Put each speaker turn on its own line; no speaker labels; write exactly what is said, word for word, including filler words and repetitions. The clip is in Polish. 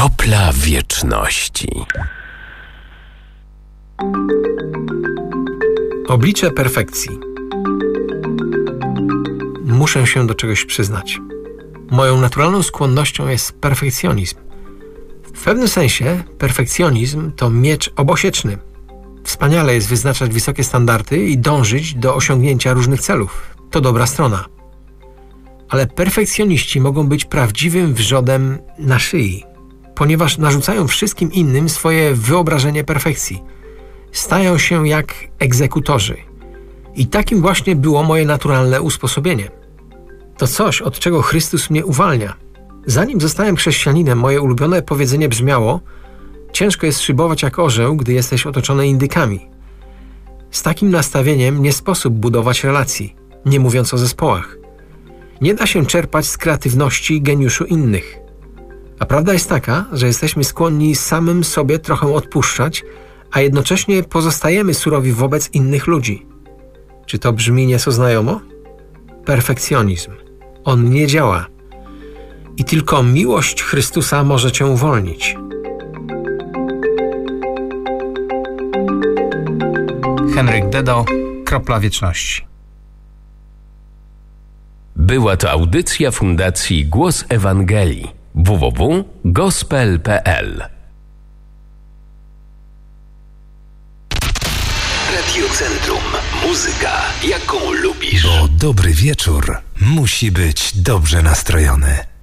Kropla wieczności.
Oblicze perfekcji. Muszę się do czegoś przyznać. Moją naturalną skłonnością jest perfekcjonizm. W pewnym sensie perfekcjonizm to miecz obosieczny. Wspaniale jest wyznaczać wysokie standardy i dążyć do osiągnięcia różnych celów. To dobra strona. Ale perfekcjoniści mogą być prawdziwym wrzodem na szyi, ponieważ narzucają wszystkim innym swoje wyobrażenie perfekcji. Stają się jak egzekutorzy. I takim właśnie było moje naturalne usposobienie. To coś, od czego Chrystus mnie uwalnia. Zanim zostałem chrześcijaninem, moje ulubione powiedzenie brzmiało: ciężko jest szybować jak orzeł, gdy jesteś otoczony indykami. Z takim nastawieniem nie sposób budować relacji, nie mówiąc o zespołach. Nie da się czerpać z kreatywności i geniuszu innych. A prawda jest taka, że jesteśmy skłonni samym sobie trochę odpuszczać, a jednocześnie pozostajemy surowi wobec innych ludzi. Czy to brzmi nieco znajomo? Perfekcjonizm. On nie działa. I tylko miłość Chrystusa może cię uwolnić.
Henryk Dedo, Kropla wieczności.
Była to audycja Fundacji Głos Ewangelii. w w w kropka gospel kropka p l.
Radio Centrum. Muzyka, jaką lubisz.
Bo dobry wieczór musi być dobrze nastrojony.